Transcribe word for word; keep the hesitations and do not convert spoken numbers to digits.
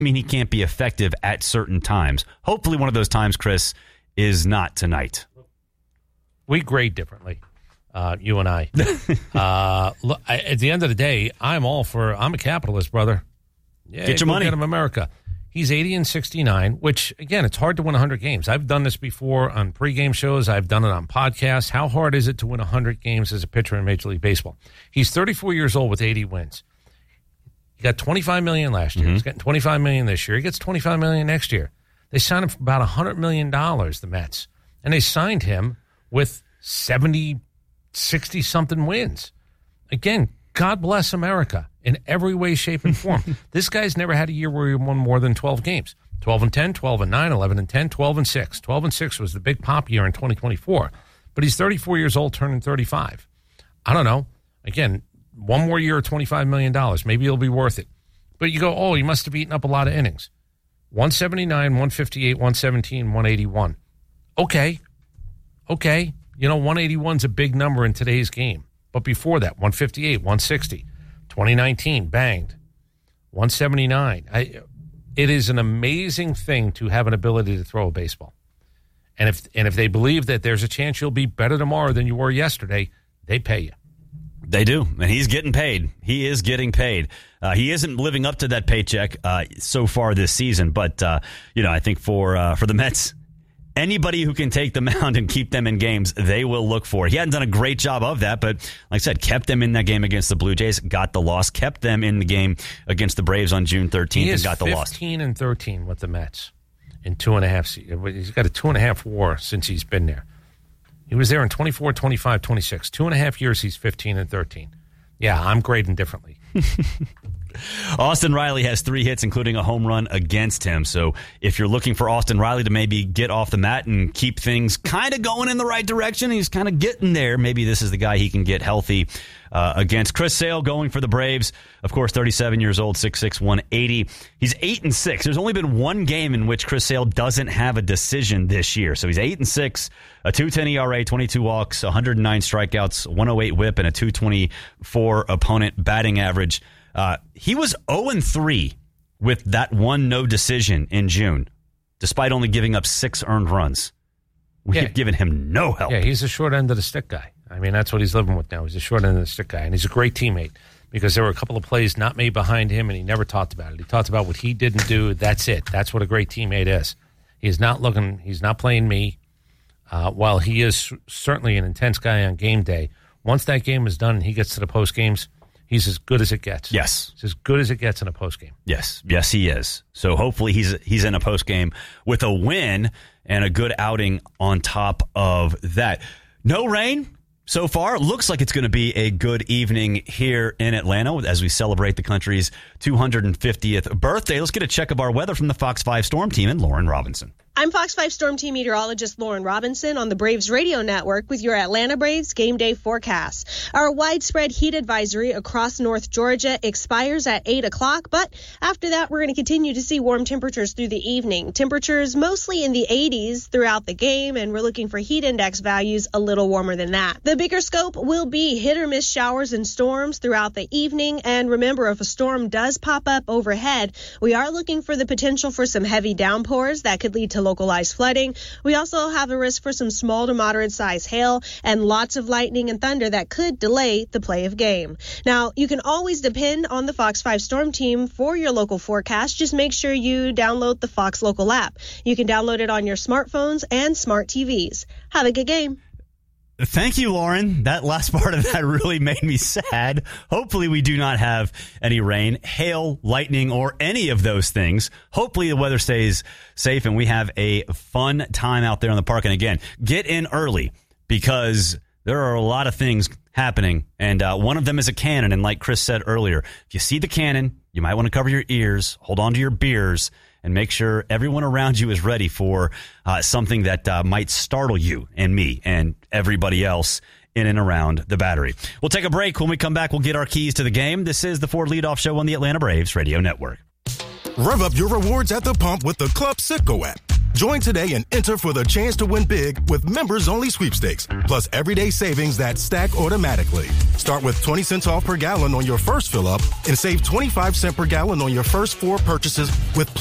mean he can't be effective at certain times. Hopefully one of those times, Chris, is not tonight. We grade differently, uh, you and I. uh, look, I. At the end of the day, I'm all for, I'm a capitalist, brother. Yeah, get your money. Get him America. He's eighty and sixty-nine, which, again, it's hard to win one hundred games. I've done this before on pregame shows. I've done it on podcasts. How hard is it to win one hundred games as a pitcher in Major League Baseball? He's thirty-four years old with eighty wins. He got twenty-five million dollars last year. Mm-hmm. He's getting twenty-five million dollars this year. He gets twenty-five million dollars next year. They signed him for about one hundred million dollars, the Mets. And they signed him with seventy, sixty-something wins. Again, God bless America in every way, shape, and form. This guy's never had a year where he won more than twelve games. twelve and ten, twelve and nine, eleven and ten, twelve and six. twelve and six was the big pop year in twenty twenty-four. But he's thirty-four years old, turning thirty-five. I don't know. Again, one more year of twenty-five million dollars. Maybe it'll be worth it. But you go, oh, he must have eaten up a lot of innings. one seventy-nine, one fifty-eight, one seventeen, one eighty-one. Okay. Okay. You know, one eighty-one's a big number in today's game. But before that, one fifty-eight, one sixty, twenty nineteen, banged, one seventy-nine. I, it is an amazing thing to have an ability to throw a baseball. And if and if they believe that there's a chance you'll be better tomorrow than you were yesterday, they pay you. They do, and he's getting paid. He is getting paid. Uh, he isn't living up to that paycheck uh, so far this season, but, uh, you know, I think for uh, for the Mets, anybody who can take the mound and keep them in games, they will look for. He hadn't done a great job of that, but like I said, kept them in that game against the Blue Jays, got the loss, kept them in the game against the Braves on June thirteenth and got the loss. He is fifteen and thirteen with the Mets in two and a half seasons. He's got a two and a half war since he's been there. He was there in twenty-four, twenty-five, twenty-six. Two and a half years, he's fifteen and thirteen. Yeah, I'm grading differently. Austin Riley has three hits, including a home run against him. So if you're looking for Austin Riley to maybe get off the mat and keep things kind of going in the right direction, he's kind of getting there. Maybe this is the guy he can get healthy uh, against. Chris Sale going for the Braves. Of course, thirty-seven years old, six six, one eighty. He's eight and six. There's only been one game in which Chris Sale doesn't have a decision this year. So he's eight and six, a two ten E R A, twenty-two walks, one hundred nine strikeouts, one oh eight whip, and a two twenty-four opponent batting average. Uh, he was oh and three with that one no decision in June, despite only giving up six earned runs. We yeah. have given him no help. Yeah, he's a short end of the stick guy. I mean, that's what he's living with now. He's a short end of the stick guy, and he's a great teammate because there were a couple of plays not made behind him, and he never talked about it. He talked about what he didn't do. That's it. That's what a great teammate is. He's not looking. He's not playing me. Uh, while he is certainly an intense guy on game day, once that game is done and he gets to the post games, he's as good as it gets. Yes. He's as good as it gets in a postgame. Yes. Yes, he is. So hopefully he's he's in a postgame with a win and a good outing on top of that. No rain so far. Looks like it's going to be a good evening here in Atlanta as we celebrate the country's two hundred fiftieth birthday. Let's get a check of our weather from the Fox five Storm Team and Lauren Robinson. I'm Fox five Storm Team meteorologist Lauren Robinson on the Braves Radio Network with your Atlanta Braves game day forecast. Our widespread heat advisory across North Georgia expires at eight o'clock, but after that, we're going to continue to see warm temperatures through the evening. Temperatures mostly in the eighties throughout the game, and we're looking for heat index values a little warmer than that. The bigger scope will be hit or miss showers and storms throughout the evening, and remember, if a storm does pop up overhead, we are looking for the potential for some heavy downpours that could lead to localized flooding. We also have a risk for some small to moderate size hail and lots of lightning and thunder that could delay the play of game. Now, you can always depend on the Fox five Storm Team for your local forecast. Just make sure you download the Fox Local app. You can download it on your smartphones and smart T Vs. Have a good game. Thank you, Lauren. That last part of that really made me sad. Hopefully we do not have any rain, hail, lightning, or any of those things. Hopefully the weather stays safe and we have a fun time out there in the park. And again, get in early because there are a lot of things happening. And uh, one of them is a cannon. And like Chris said earlier, if you see the cannon, you might want to cover your ears, hold on to your beers, and make sure everyone around you is ready for uh, something that uh, might startle you and me and everybody else in and around the Battery. We'll take a break. When we come back, we'll get our keys to the game. This is the Ford Leadoff Show on the Atlanta Braves Radio Network. Rev up your rewards at the pump with the Club Citgo app. Join today and enter for the chance to win big with members-only sweepstakes, plus everyday savings that stack automatically. Start with twenty cents off per gallon on your first fill-up and save twenty-five cents per gallon on your first four purchases with